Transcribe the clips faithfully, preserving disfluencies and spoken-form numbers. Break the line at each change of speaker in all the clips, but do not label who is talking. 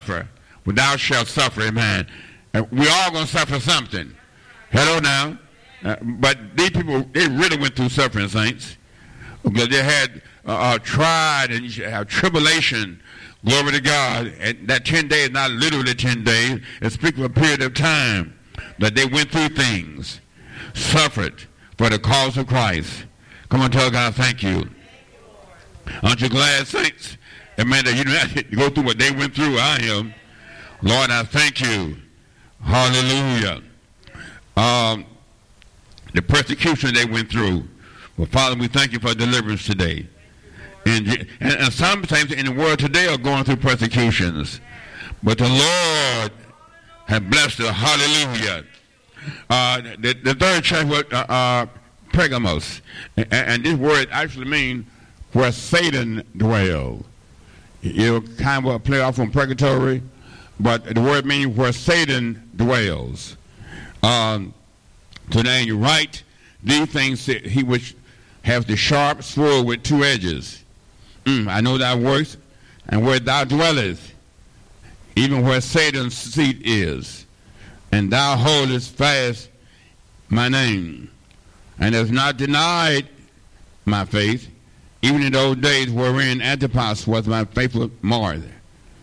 suffer, but thou shalt suffer, amen. And we all going to suffer something. Hello now. Uh, but these people, they really went through suffering, saints. Because they had uh, uh, tried and have tribulation. Glory to God. And that ten days, not literally ten days. It's speaking of a period of time that they went through things, suffered for the cause of Christ. Come on, tell God thank you. Aren't you glad, saints? Amen, that you don't have to go through what they went through. I am. Lord, I thank you. Hallelujah. Um, the persecution they went through. Well, Father, we thank you for deliverance today. And, and, and some things in the world today are going through persecutions. But the Lord has blessed us. Hallelujah. Uh, the, the third church was uh, uh, Pergamos. And, and this word actually means where Satan dwells. It'll kind of play off from purgatory, but the word means where Satan dwells. Um, today you write, these things he which has the sharp sword with two edges. Mm, I know thy works, and where thou dwellest, even where Satan's seat is, and thou holdest fast my name, and hast not denied my faith, even in those days wherein Antipas was my faithful martyr,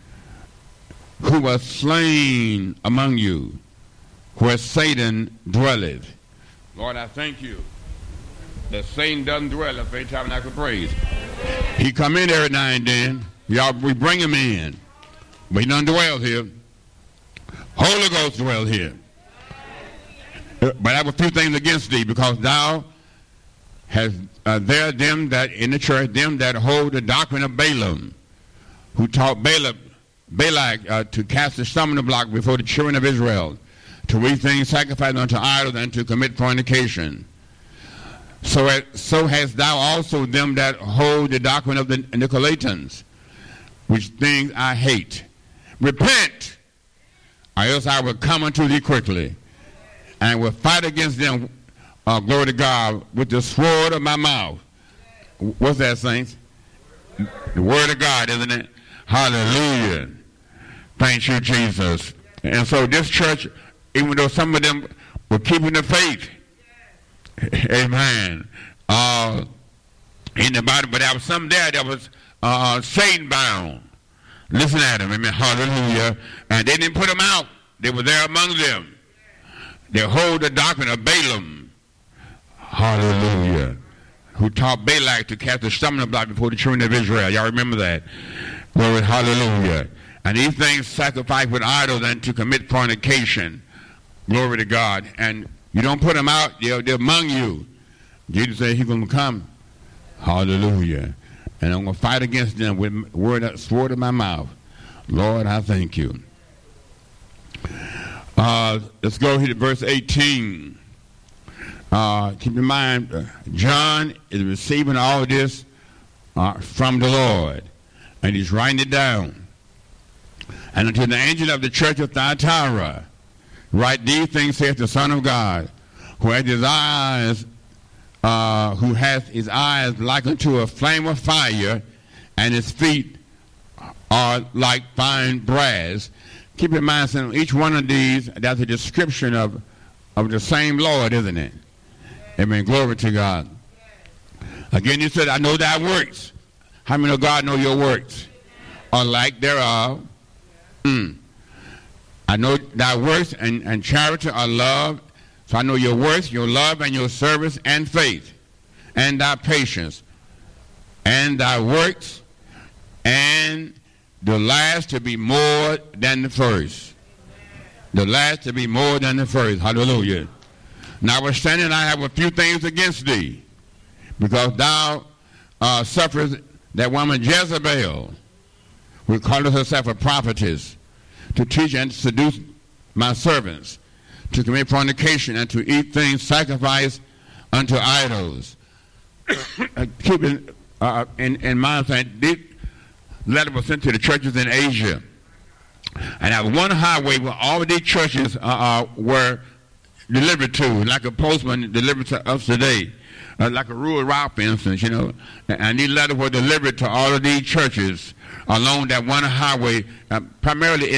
who was slain among you, where Satan dwelleth. Lord, I thank you that Satan doesn't dwell at Faith Tabernacle Praise. He come in every now and then. Y'all, we bring him in, but he doesn't dwell here. Holy Ghost dwell here. But I have a few things against thee, because thou hast uh, there them that in the church, them that hold the doctrine of Balaam, who taught Balak, Balak uh, to cast the stumbling block before the children of Israel, to eat things sacrificed unto idols, and to commit fornication. So, as, so hast thou also them that hold the doctrine of the Nicolaitans, which things I hate. Repent, or else I will come unto thee quickly, and will fight against them, uh, glory to God, with the sword of my mouth. What's that, saints? The word of God, isn't it? Hallelujah. Thank you, Jesus. And so this church, even though some of them were keeping the faith, amen, uh, in the Bible, but there was some there that was uh, Satan bound. Listen at them, amen, hallelujah. And they didn't put them out. They were there among them. They hold the doctrine of Balaam, hallelujah, who taught Balak to cast the stumbling block before the children of Israel. Y'all remember that? Glory, hallelujah. And these things sacrifice with idols and to commit fornication. Glory to God. And you don't put them out, they're, they're among you. Jesus said he's going to come. Hallelujah. And I'm going to fight against them with word sword of my mouth. Lord, I thank you. Uh, let's go here to verse eighteen. Uh, keep in mind, uh, John is receiving all of this uh, from the Lord. And he's writing it down. And unto the angel of the church of Thyatira, write these things, saith the Son of God, who has his eyes, uh, who has his eyes like unto a flame of fire, and his feet are like fine brass. Keep in mind, son, each one of these, that's a description of, of the same Lord, isn't it? Amen. Glory to God. Again, you said, I know thy works. How many of God know your works? Or like thereof. Mm. I know thy works and, and charity are love. So I know your works, your love, and your service, and faith, and thy patience, and thy works, and the last to be more than the first. The last to be more than the first. Hallelujah. Notwithstanding, I have a few things against thee, because thou uh, sufferest that woman Jezebel, who calleth herself a prophetess, to teach and seduce my servants, to commit fornication, and to eat things sacrificed unto idols. Keep in, uh, in, in mind that this letter was sent to the churches in Asia. And I have one highway where all of these churches uh, uh, were delivered to, like a postman delivered to us today, uh, like a rural route, for instance, you know. And these letters were delivered to all of these churches along that one highway, uh, primarily in